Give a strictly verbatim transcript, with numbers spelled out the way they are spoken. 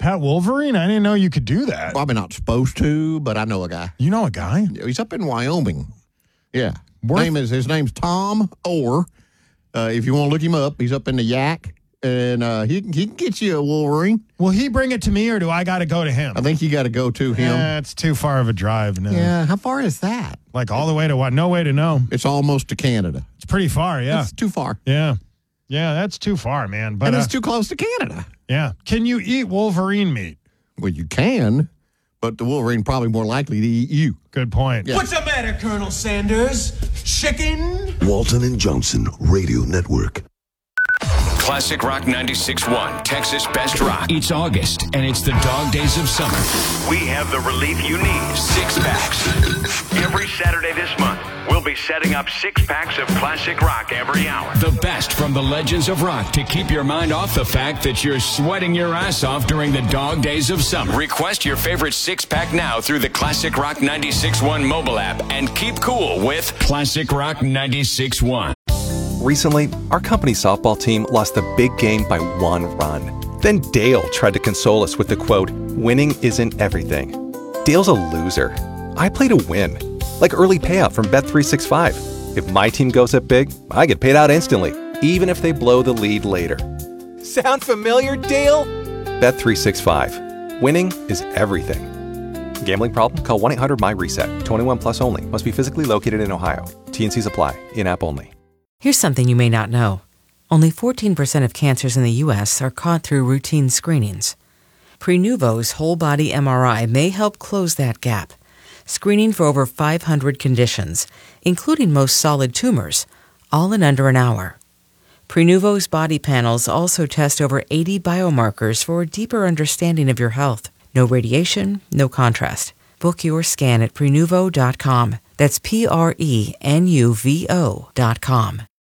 pet Wolverine? I didn't know you could do that. Probably not supposed to, but I know a guy. You know a guy? He's up in Wyoming. Yeah. Worth- Name is His name's Tom Orr. Uh, if you want to look him up, he's up in the Yak, and uh, he, he can get you a Wolverine. Will he bring it to me, or do I got to go to him? I think you got to go to him. Yeah, it's too far of a drive now. Yeah, how far is that? Like all the way to what? No way to know. It's almost to Canada. It's pretty far, yeah. It's too far. Yeah. Yeah, that's too far, man. But and it's uh, too close to Canada. Yeah. Can you eat Wolverine meat? Well, you can, but the Wolverine probably more likely to eat you. Good point. Yeah. What's the matter, Colonel Sanders? Chicken? Walton and Johnson Radio Network. Classic Rock ninety-six point one, Texas Best Rock. It's August, and it's the dog days of summer. We have the relief you need. Six packs. Every Saturday this month, we'll be setting up six packs of classic rock every hour. The best from the legends of rock to keep your mind off the fact that you're sweating your ass off during the dog days of summer. Request your favorite six-pack now through the Classic Rock ninety-six point one mobile app and keep cool with Classic Rock ninety-six point one. Recently, our company softball team lost the big game by one run. Then Dale tried to console us with the quote, "Winning isn't everything." Dale's a loser. I play to win. Like early payout from Bet three sixty-five. If my team goes up big, I get paid out instantly, even if they blow the lead later. Sound familiar, Dale? Bet three sixty-five. Winning is everything. Gambling problem? Call one eight hundred M Y reset. twenty-one plus only. Must be physically located in Ohio. T and Cs apply. In-app only. Here's something you may not know. Only fourteen percent of cancers in the U S are caught through routine screenings. Prenuvo's whole-body M R I may help close that gap, screening for over five hundred conditions, including most solid tumors, all in under an hour. Prenuvo's body panels also test over eighty biomarkers for a deeper understanding of your health. No radiation, no contrast. Book your scan at Prenuvo dot com. That's P R E N U V O dot com.